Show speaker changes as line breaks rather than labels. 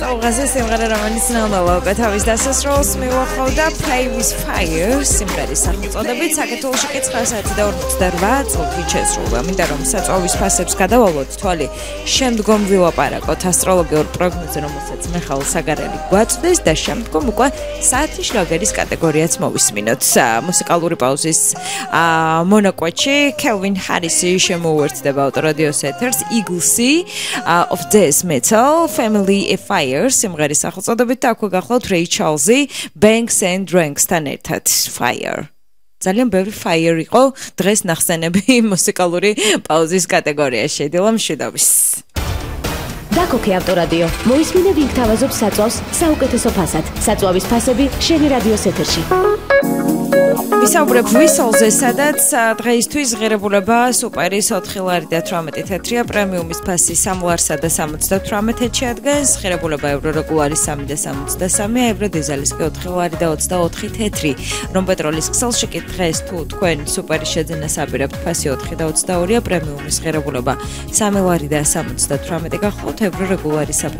Ogazes სიმღერა რომელიც ნამდვილად უკეთავის დასასრულს მიუახლოვდა Play with Fire სიმღერის სახელწოდებით საქართველოში კი 9:48 წუთი შესრულდა. მინდა რომ საწვავის ფასებს გადავალოთ თვალი შემდგომ ვილაპარაკოთ ასტროლოგიურ პროგნოზზე რომელსაც მიხაილ საგარელი გვაწვდეს და შემდგომ უკვე საათი შლაგერის კატეგორიაც მოვისმინოთ. მუსიკალური პაუზის მონაკვეთში Calvin Harris-ი შემოუერთდება ავტორადიოს ეთერს Eaglesy of Death Metal Family Fire სიმღერის სახელწოდებით და აქვე გახლავთ Ray Charles-ი Banks and Dranks-თან ერთად Fire. ძალიან ბევრი Fire იყო დღეს ნახსენები მუსიკალური პაუზის კატეგორიაში. დილა მშვიდობის.
დაკოქე ავტორადიო. მოისმინე ვინ გთავაზობს საწვავს საუკეთესო ფასად. საწვავის ფასები შენი რადიოს ეთერში. ვისაუბრებ ვისოლზე, სადაც დღეისთვის ღირებულება სუპერის 4 ლარი და 18 თეთრია, პრემიუმის ფასი 3 ლარსა და 78 თეთრში ადგას, ღირებულება ევრო რეგულარი 3 და 63, ევრო დიზელის კი 4 ლარი და 24 თეთრი. რომ პეტროლის ქსელში კი დღეს თუ თქვენ სუპერის შეძენას აპირებთ ფასი 4 და 22-ია, პრემიუმის ღირებულება 3 ლარი და 78 გახლავთ, ევრო რეგულარი